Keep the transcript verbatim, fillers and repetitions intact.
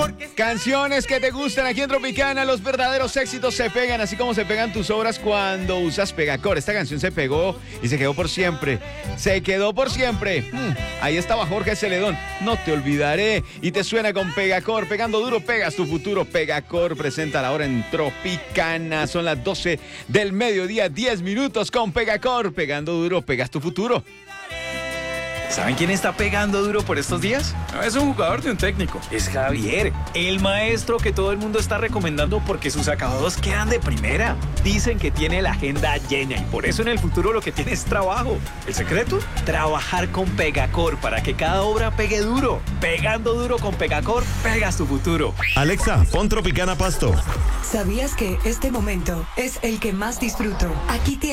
Canciones que te gustan aquí en Tropicana, los verdaderos éxitos se pegan, así como se pegan tus obras cuando usas Pegacor. Esta canción se pegó y se quedó por siempre. Se quedó por siempre. Mm, ahí estaba Jorge Celedón. No te olvidaré. Y te suena con Pegacor. Pegando duro, pegas tu futuro. Pegacor presenta la hora en Tropicana. Son las doce del mediodía, diez minutos con Pegacor. Pegando duro, pegas tu futuro. ¿Saben quién está pegando duro por estos días? No es un jugador de un técnico, es Javier, el maestro que todo el mundo está recomendando porque sus acabados quedan de primera. Dicen que tiene la agenda llena y por eso en el futuro lo que tiene es trabajo. ¿El secreto? Trabajar con Pegacor para que cada obra pegue duro. Pegando duro con Pegacor, pegas tu futuro. Alexa, pon Tropicana Pasto. ¿Sabías que este momento es el que más disfruto? Aquí tienes